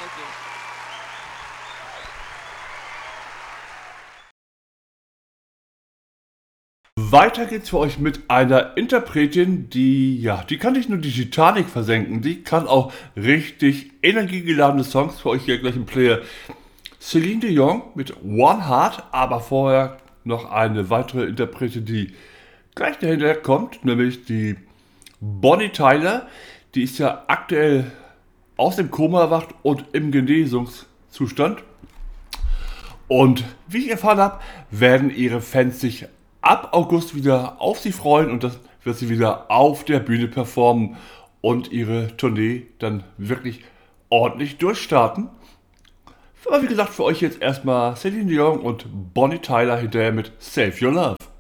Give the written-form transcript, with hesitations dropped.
Okay. Weiter geht's für euch mit einer Interpretin, die kann nicht nur die Titanic versenken, die kann auch richtig energiegeladene Songs für euch hier gleich im Player. Celine Dion mit One Heart, aber vorher noch eine weitere Interpretin, die gleich dahinter kommt, nämlich die Bonnie Tyler. Die ist ja aktuell aus dem Koma erwacht und im Genesungszustand. Und wie ich erfahren habe, werden ihre Fans sich ab August wieder auf sie freuen und das wird sie wieder auf der Bühne performen und ihre Tournee dann wirklich ordentlich durchstarten. Aber wie gesagt, für euch jetzt erstmal Celine Dion und Bonnie Tyler hinterher mit Save Your Love.